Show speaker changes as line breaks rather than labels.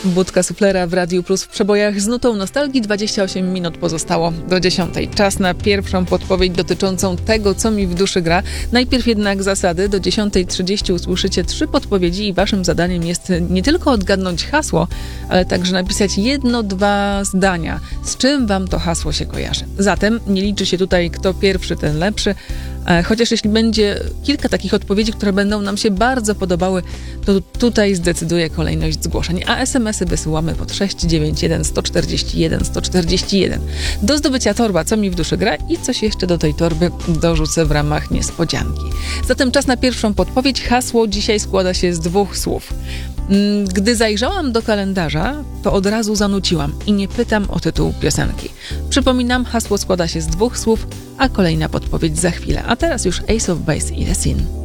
Budka Suflera w Radiu Plus w przebojach z nutą nostalgii. 28 minut pozostało do 10. Czas na pierwszą podpowiedź dotyczącą tego, co mi w duszy gra. Najpierw jednak zasady. Do 10:30 usłyszycie 3 podpowiedzi i waszym zadaniem jest nie tylko odgadnąć hasło, ale także napisać 1-2 zdania, z czym wam to hasło się kojarzy. Zatem nie liczy się tutaj kto pierwszy, ten lepszy. Chociaż jeśli będzie kilka takich odpowiedzi, które będą nam się bardzo podobały, to tutaj zdecyduje kolejność zgłoszeń. A SMS-y wysyłamy pod 691 141 141. Do zdobycia torba Co mi w duszy gra i coś jeszcze do tej torby dorzucę w ramach niespodzianki. Zatem czas na pierwszą podpowiedź. Hasło dzisiaj składa się z 2 słów. Gdy zajrzałam do kalendarza, to od razu zanuciłam i nie pytam o tytuł piosenki. Przypominam, hasło składa się z 2 słów, a kolejna podpowiedź za chwilę. A teraz już Ace of Base i The Sin.